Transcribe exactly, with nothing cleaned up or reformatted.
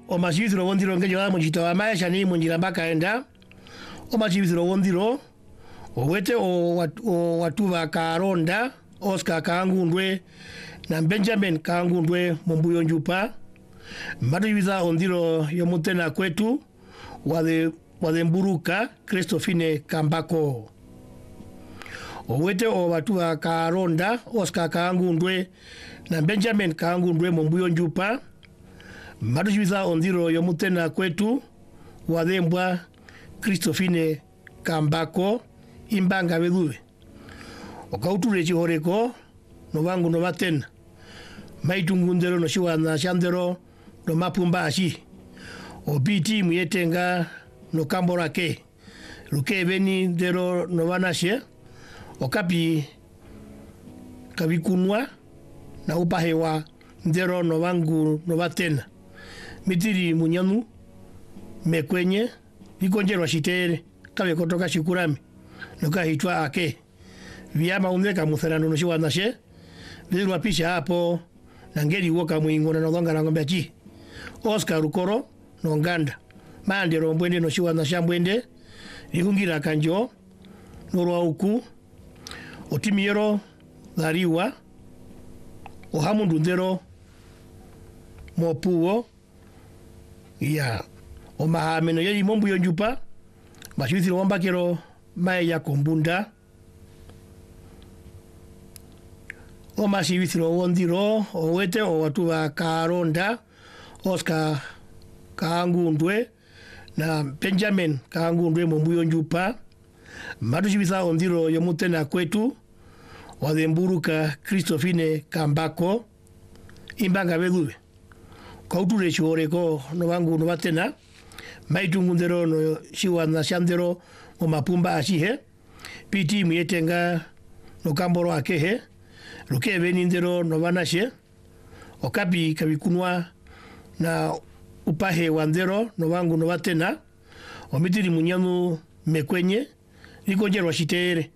o masivithiro wondiro ngejo wa mujita wa maisha ni munjira mpaka enda o masivithiro wondiro owete o watu, o watu wa Karonda Oscar Kangundwe na Benjamin Kangundwe Mumbuyo Njupa matuiviza ondiro yomutena kwetu wade wade mburuka Christophine Kambako owete o watu wa Karonda Oscar Kangundwe na Benjamin Kangundwe Mumbuyo Njupa matuiviza ondiro yomutena kwetu wade mbwa Christophine Kambako imbanga veduwe okauture chihoreko no vangu no vatena maitungundero no shiwana shandero no mapumba ashi opiti muyetenga no kamborake luke veni dero no vanashe okapi kavikunwa na upahewa ndero no vangu no vatena mitiri munyanu mekwenye vikonjerwa shitere kave kotoka shikurami nuka hitwa ake vyama uneka mutherano no shiwana she vilwa pisha hapo na ngeli woka mwingo na nodonga na ngombe chi Oscar Rukoro no nganda mande rombwende no shiwana shambwende ihungira kanjo noro uku otimiero dariwa o hamundu ndero mopuo ya o mahameno yeli mombu yonjupa mashuithiro wambakero mae ya kombunda o mashuithiro wondiro o wete o watu wa Karonda Oscar Kangundwe na Benjamin Kangundwe Mumbu Yonjupa matushivisa ondiro yomutena kwetu wademburuka Christophine Kambako imbanga veduwe kauture chihoreko no vangu no vatena maitungundero no shiwana shandero o mapumba ashihe piti muyetenga no kamboro akehe luke venindero no vanashe okapi kavikunwa na upahe wandero no vangu no vatena omitiri munyanu mekwenye likonjerwa shitere